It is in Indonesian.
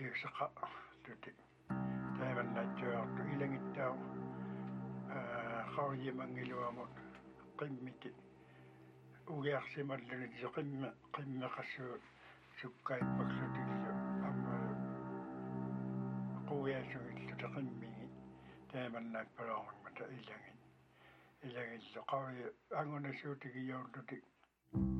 piusaqa tuti taavannaattуartu ilangittau qaurimangiluamut qimmiti ugiarsimallunit qimmeqassuut sukkaippaksutiillu amma quyaasugilluta qimmigi taamannaappaluarmata ilangillu qauri angunassuutigiyorluti